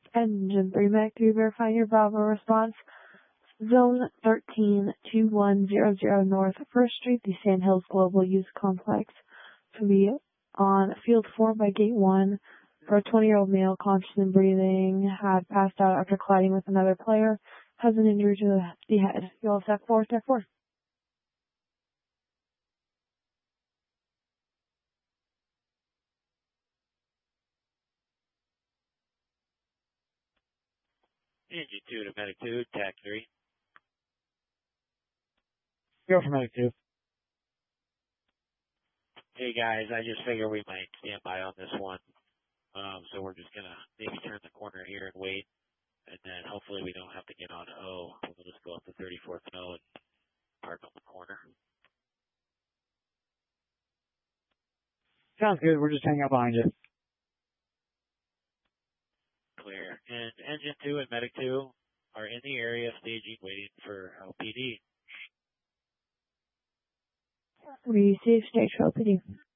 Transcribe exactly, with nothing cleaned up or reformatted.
Engine three, Medic three, verifying your Bravo response. Zone thirteen two one zero zero North First Street, the Sandhills Global Use Complex, to be on field four by gate one for a twenty-year-old male, conscious and breathing, had passed out after colliding with another player, has an injury to the head. You'll have four, step four. Engine two to Medic two, Tac three. Go for Medic two. Hey guys, I just figure we might stand by on this one. Um, so we're just gonna maybe turn the corner here and wait, and then hopefully we don't have to get on O. We'll just go up to thirty-fourth and O and park on the corner. Sounds good. We're just hanging out behind you. Clear. And Engine two and Medic two are in the area staging, waiting for L P D. Receive stage for L P D.